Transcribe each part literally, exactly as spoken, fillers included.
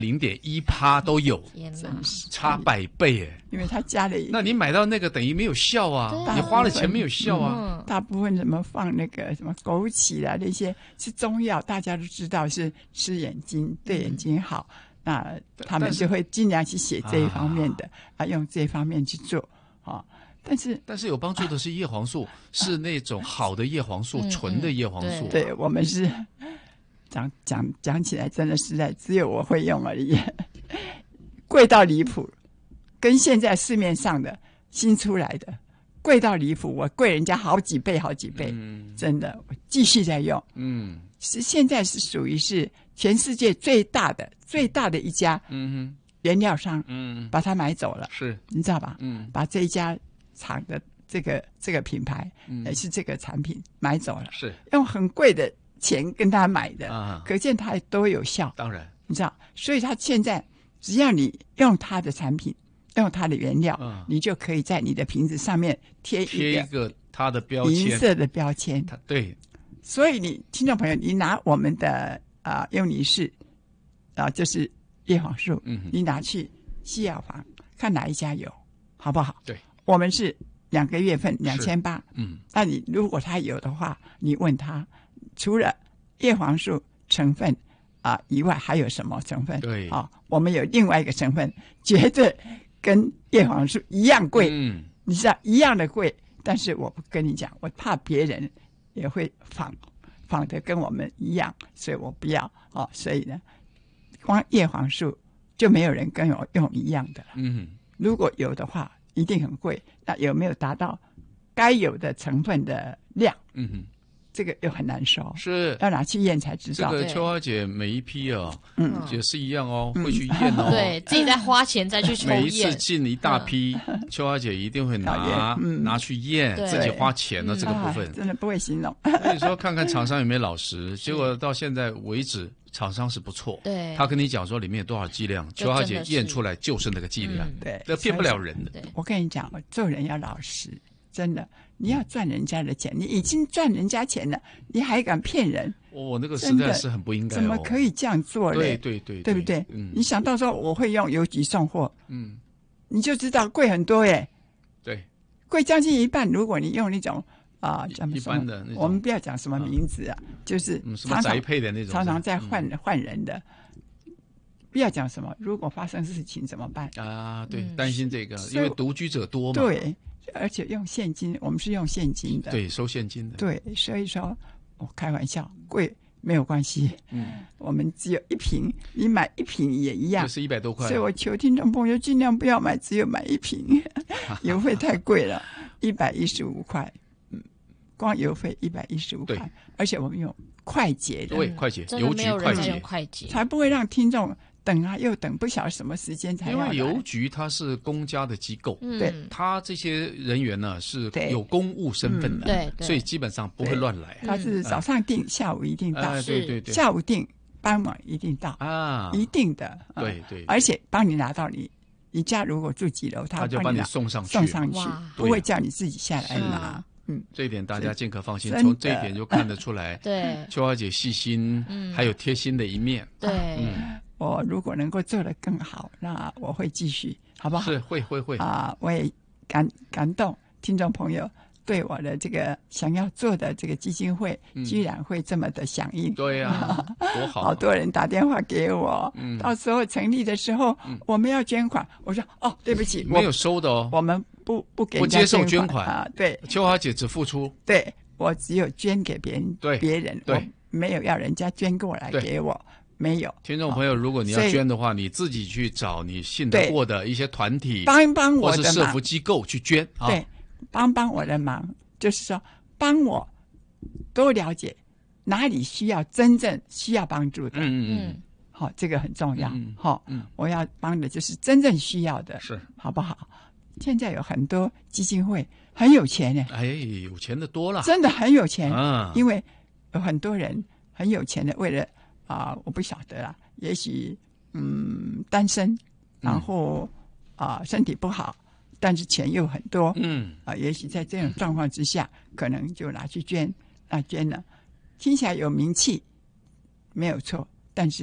零点一趴都有， 天哪， 差百倍哎！ 因为他加了， 那你买到那个等于没有效啊，你花了钱没有效啊。 嗯、大部分什么放那个什么枸杞啦，那些是中药，大家都知道是吃眼睛对眼睛好，嗯、那他们就会尽量去写这一方面的 啊, 啊，用这一方面去做啊。但是但是有帮助的是叶黄素，啊、是那种好的叶黄素，嗯、纯的叶黄素。 对, 对我们是。讲讲讲起来，真的实在只有我会用而已，贵到离谱，跟现在市面上的新出来的贵到离谱，我贵人家好几倍好几倍，嗯、真的，我继续在用。嗯，是现在是属于是全世界最大的最大的一家原料商，嗯，把它买走了， 是， 你知道吧？嗯，把这一家厂的这个这个品牌，嗯，也是这个产品买走了， 是用很贵的钱跟他买的， 啊、 可见它都有效。 当然， 你知道，所以他现在只要你用他的产品，用他的原料，啊、你就可以在你的瓶子上面贴一个贴一个它的标签， 银色的标签。 对， 所以你听众朋友，你拿我们的啊优尼氏啊，就是叶黄素，嗯，你拿去西药房看哪一家有，好不好？ 对， 我们是两个月份两千八， 嗯， 那你如果他有的话，你问他。除了叶黄素成分啊以外，还有什么成分？ 对啊，我们有另外一个成分，绝对跟叶黄素一样贵。嗯，你知道一样的贵，但是我不跟你讲，我怕别人也会仿仿的跟我们一样，所以我不要哦。所以呢，光叶黄素就没有人跟我用一样的了。 嗯， 如果有的话，一定很贵。那有没有达到该有的成分的量？ 嗯哼。 这个又很难说， 是要拿去验才知道。 这个秋花姐每一批哦，嗯，也是一样哦，会去验哦， 对自己再花钱再去抽验。 每一次进一大批，秋花姐一定会拿拿去验，自己花钱的这个部分， 真的不会形容。 所以说，看看厂商有没有老实，结果到现在为止，厂商是不错。 对， 他跟你讲说里面有多少剂量，秋花姐验出来就是那个剂量， 对， 这骗不了人的。 我跟你讲，做人要老实，真的。你要赚人家的钱，你已经赚人家钱了，你还敢骗人？ 我、哦、那个实在是很不应该、哦， 怎么可以这样做呢？ 对对 对, 对， 对不对？ 嗯， 你想到说我会用邮局送货， 嗯， 你就知道贵很多耶。 对， 贵将近一半。如果你用那种啊，讲、呃、 一般的那种， 我们不要讲什么名字啊，啊就是常常、 嗯、什么宅配的那种， 常常在换、嗯、换人的。不要讲什么，如果发生事情怎么办啊？对，嗯、担心这个，因为独居者多嘛。 对。而且用现金，我们是用现金的， 对，收现金的， 对，所以说我、哦、开玩笑，贵没有关系，嗯，我们只有一瓶，你买一瓶也一样， 就是一百多块， 所以我求听众朋友尽量不要买，只有买一瓶，邮费太贵了，一百一十五块，嗯，光邮费一百一十五块，而且我们用快捷的， 对，快捷，邮局快捷， 快捷， 才不会让听众。等啊又等，不晓得什么时间才要来。 因为邮局它是公家的机构， 对、嗯， 他这些人员呢是有公务身份的， 对、嗯， 所以基本上不会乱来。 他是早上订，嗯、下午一定到， 哎、对对对， 下午订，傍晚一定到啊， 一定的， 嗯、对对， 而且帮你拿到你，你家如果住几楼，他就帮你送上去， 送上去，不会叫你自己下来拿。 嗯，这一点大家尽可放心，从这一点就看得出来， 对， 秋花姐细心，嗯，还有贴心的一面， 对， 嗯。我如果能够做得更好，那我会继续，好不好？ 是会会会啊！我也感感动听众朋友对我的这个想要做的这个基金会，嗯、居然会这么的响应。 对呀、啊，多好！ 好多人打电话给我，嗯、到时候成立的时候、嗯、我们要捐款，我说哦，对不起， 没有收的哦， 我们不不给不接受捐款啊。对， 秋花姐只付出， 对我只有捐给别人， 对别人， 对， 我没有要人家捐过来给我。没有， 听众朋友，如果你要捐的话，你自己去找你信得过的一些团体， 帮帮我的忙， 或是社福机构去捐。 对， 啊、 帮帮我的忙，就是说帮我多了解哪里需要真正需要帮助的。 嗯嗯， 好、哦，这个很重要。 嗯好、哦，嗯，我要帮的就是真正需要的， 是好不好？现在有很多基金会很有钱呢， 哎，有钱的多了， 真的很有钱啊， 因为有很多人很有钱的，为了。啊、呃，我不晓得啦，也许嗯单身，然后啊、呃、身体不好，但是钱又很多， 嗯啊、呃，也许在这种状况之下，可能就拿去捐，那捐了，听起来有名气，没有错，但是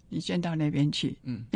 李娟到那边去， 嗯。